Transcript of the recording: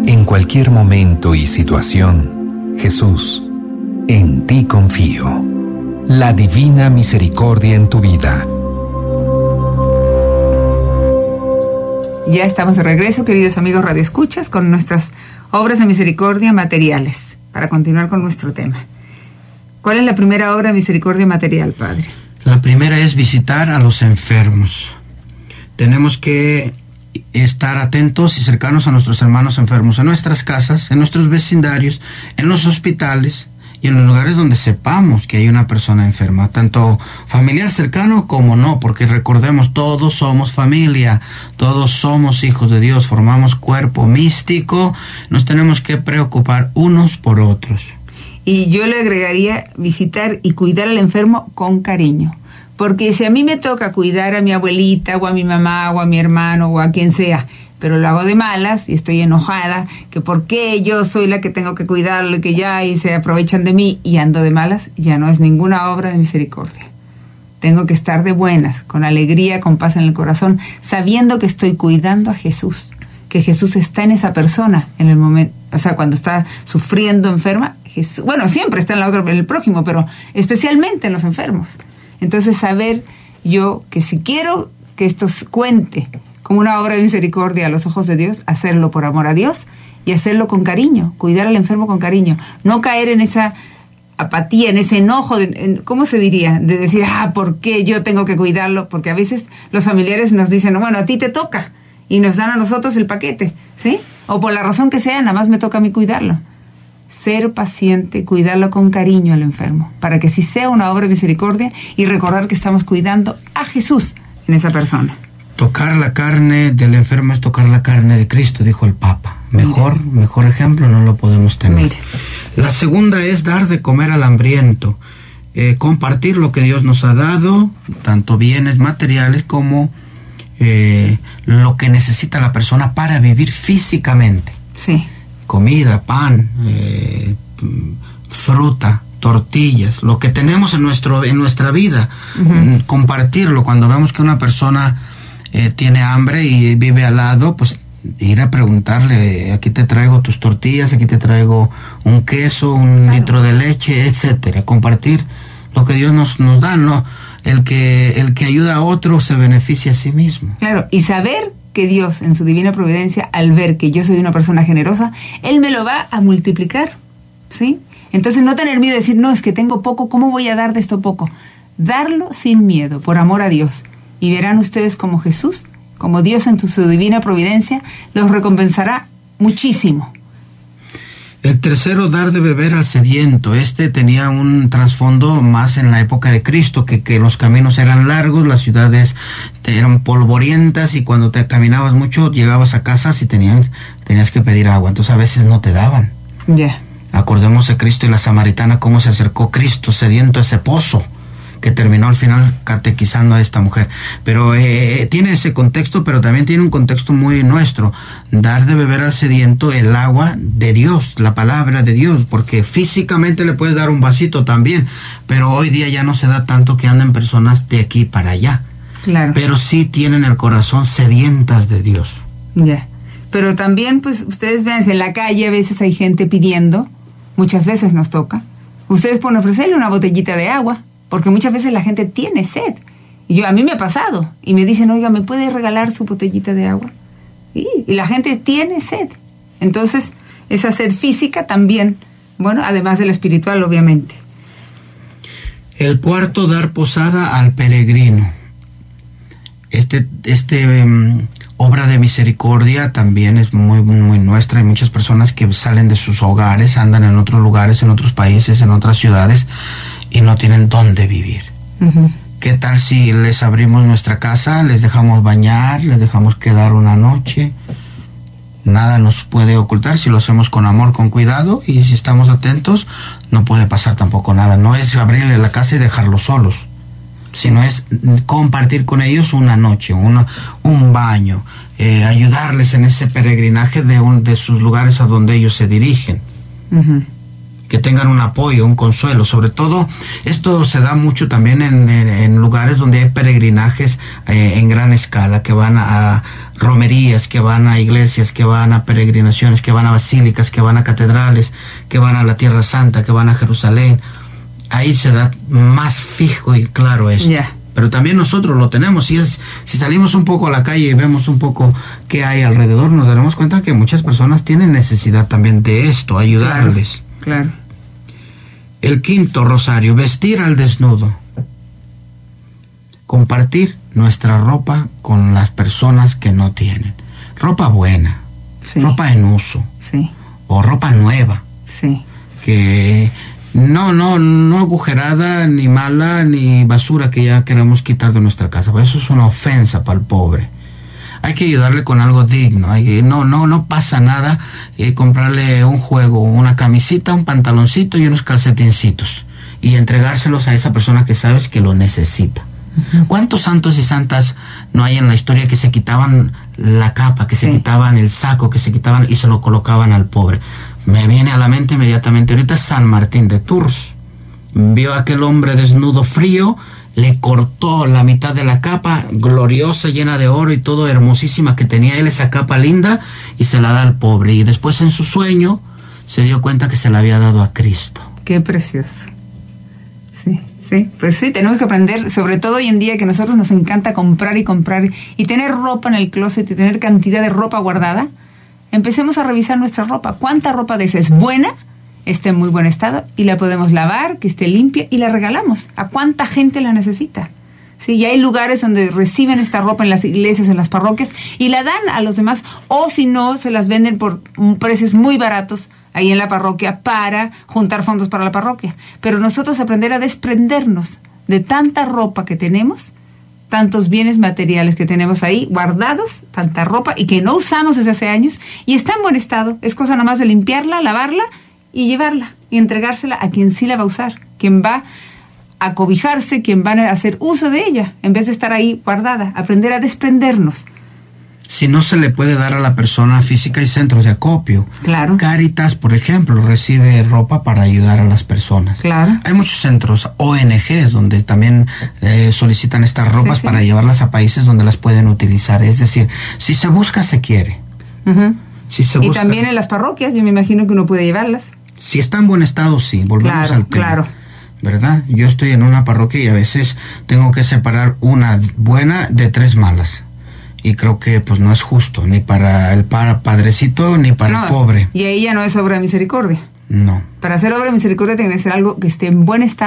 En cualquier momento y situación, Jesús, en ti confío. La divina misericordia en tu vida. Ya estamos de regreso, queridos amigos radioescuchas, con nuestras obras de misericordia materiales, para continuar con nuestro tema. ¿Cuál es la primera obra de misericordia material, Padre? La primera es visitar a los enfermos. Tenemos que estar atentos y cercanos a nuestros hermanos enfermos, en nuestras casas, en nuestros vecindarios, en los hospitales y en los lugares donde sepamos que hay una persona enferma, tanto familiar cercano como no, porque recordemos, todos somos familia, todos somos hijos de Dios, formamos cuerpo místico, nos tenemos que preocupar unos por otros. Y yo le agregaría visitar y cuidar al enfermo con cariño. Porque si a mí me toca cuidar a mi abuelita, o a mi mamá, o a mi hermano, o a quien sea, pero lo hago de malas y estoy enojada, que por qué yo soy la que tengo que cuidarlo y que ya y se aprovechan de mí y ando de malas, ya no es ninguna obra de misericordia. Tengo que estar de buenas, con alegría, con paz en el corazón, sabiendo que estoy cuidando a Jesús, que Jesús está en esa persona en el momento, o sea, cuando está sufriendo enferma, Jesús, bueno, siempre está en el prójimo, pero especialmente en los enfermos. Entonces, saber yo que si quiero que esto cuente como una obra de misericordia a los ojos de Dios, hacerlo por amor a Dios y hacerlo con cariño, cuidar al enfermo con cariño, no caer en esa apatía, en ese enojo, ¿cómo se diría? De decir, ¿por qué yo tengo que cuidarlo? Porque a veces los familiares nos dicen, bueno, a ti te toca, y nos dan a nosotros el paquete, ¿sí? O por la razón que sea, nada más me toca a mí cuidarlo. Ser paciente, cuidarlo con cariño al enfermo, para que sí sea una obra de misericordia y recordar que estamos cuidando a Jesús en esa persona. Tocar la carne del enfermo es tocar la carne de Cristo, dijo el Papa. Mejor ejemplo no lo podemos tener. Mire. La segunda es dar de comer al hambriento, compartir lo que Dios nos ha dado, tanto bienes materiales como lo que necesita la persona para vivir físicamente. Sí. Comida, pan, fruta, tortillas, lo que tenemos en nuestra vida, compartirlo. Cuando vemos que una persona tiene hambre y vive al lado, pues ir a preguntarle, aquí te traigo tus tortillas, aquí te traigo un queso, un litro de leche, etcétera. Compartir lo que Dios nos da, ¿no? El que ayuda a otro se beneficia a sí mismo. Claro, y saber que Dios, en su divina providencia, al ver que yo soy una persona generosa, Él me lo va a multiplicar, ¿sí? Entonces no tener miedo de decir, no, es que tengo poco, ¿cómo voy a dar de esto poco? Darlo sin miedo, por amor a Dios. Y verán ustedes como Jesús, como Dios en su divina providencia, los recompensará muchísimo. El tercero, dar de beber al sediento. Este tenía un trasfondo más en la época de Cristo, que los caminos eran largos, las ciudades eran polvorientas y cuando te caminabas mucho llegabas a casas y tenías que pedir agua, entonces a veces no te daban. Ya. Acordemos de Cristo y la samaritana, cómo se acercó Cristo sediento a ese pozo, que terminó al final catequizando a esta mujer. Pero tiene ese contexto, pero también tiene un contexto muy nuestro. Dar de beber al sediento el agua de Dios, la palabra de Dios, porque físicamente le puedes dar un vasito también, pero hoy día ya no se da tanto que anden personas de aquí para allá. Claro. Pero sí tienen el corazón sedientas de Dios. Ya. Pero también, pues, ustedes vean, en la calle a veces hay gente pidiendo, muchas veces nos toca. Ustedes pueden ofrecerle una botellita de agua, porque muchas veces la gente tiene sed. Y a mí me ha pasado. Y me dicen, oiga, ¿me puede regalar su botellita de agua? Y la gente tiene sed. Entonces, esa sed física también, bueno, además de la espiritual, obviamente. El cuarto, dar posada al peregrino. Obra de misericordia también es muy, muy nuestra. Hay muchas personas que salen de sus hogares, andan en otros lugares, en otros países, en otras ciudades, y no tienen dónde vivir. ¿Qué tal si les abrimos nuestra casa, les dejamos bañar, les dejamos quedar una noche? Nada nos puede ocultar si lo hacemos con amor, con cuidado, y si estamos atentos, no puede pasar tampoco nada. No es abrirle la casa y dejarlos solos, sino es compartir con ellos una noche, un baño, ayudarles en ese peregrinaje de sus lugares a donde ellos se dirigen. que tengan un apoyo, un consuelo. Sobre todo, esto se da mucho también en lugares donde hay peregrinajes en gran escala, que van a romerías, que van a iglesias, que van a peregrinaciones, que van a basílicas, que van a catedrales, que van a la Tierra Santa, que van a Jerusalén. Ahí se da más fijo y claro esto. Yeah. Pero también nosotros lo tenemos. Si salimos un poco a la calle y vemos un poco qué hay alrededor, nos daremos cuenta que muchas personas tienen necesidad también de esto, ayudarles. Claro. El quinto rosario, vestir al desnudo. Compartir nuestra ropa con las personas que no tienen. Ropa buena, Sí. ropa en uso, Sí. o ropa nueva, Sí. que no agujerada, ni mala, ni basura que ya queremos quitar de nuestra casa. Eso es una ofensa para el pobre. Hay que ayudarle con algo digno. No pasa nada comprarle un juego, una camisita, un pantaloncito y unos calcetincitos y entregárselos a esa persona que sabes que lo necesita. ¿Cuántos santos y santas no hay en la historia que se quitaban la capa, que se quitaban el saco, que se quitaban y se lo colocaban al pobre? Me viene a la mente inmediatamente ahorita San Martín de Tours. Vio a aquel hombre desnudo frío, le cortó la mitad de la capa, gloriosa, llena de oro y todo, hermosísima que tenía él, esa capa linda, y se la da al pobre. Y después en su sueño se dio cuenta que se la había dado a Cristo. Qué precioso. Sí, sí, pues sí, tenemos que aprender, sobre todo hoy en día que a nosotros nos encanta comprar y tener ropa en el closet y tener cantidad de ropa guardada. Empecemos a revisar nuestra ropa. ¿Cuánta ropa de esa es buena? Está en muy buen estado y la podemos lavar, que esté limpia y la regalamos. ¿A cuánta gente la necesita? Sí, y hay lugares donde reciben esta ropa en las iglesias, en las parroquias y la dan a los demás, o si no, se las venden por precios muy baratos ahí en la parroquia para juntar fondos para la parroquia. Pero nosotros aprender a desprendernos de tanta ropa que tenemos, tantos bienes materiales que tenemos ahí guardados, tanta ropa y que no usamos desde hace años y está en buen estado. Es cosa nada más de limpiarla, lavarla y llevarla y entregársela a quien sí la va a usar, quien va a cobijarse, quien va a hacer uso de ella, en vez de estar ahí guardada. Aprender a desprendernos. Si no se le puede dar a la persona física, hay centros de acopio. Claro. Cáritas, por ejemplo, recibe ropa para ayudar a las personas. Claro. Hay muchos centros, ONGs, donde también solicitan estas ropas para llevarlas a países donde las pueden utilizar. Es decir, si se busca, se quiere. Uh-huh. Si se y busca, también en las parroquias, yo me imagino que uno puede llevarlas. si está en buen estado, sí. Volvemos al tema. Claro. ¿Verdad? Yo estoy en una parroquia y a veces tengo que separar una buena de 3 malas. Y creo que pues no es justo, ni para el padrecito, ni para el pobre. Y ahí ya no es obra de misericordia. No. Para hacer obra de misericordia tiene que ser algo que esté en buen estado.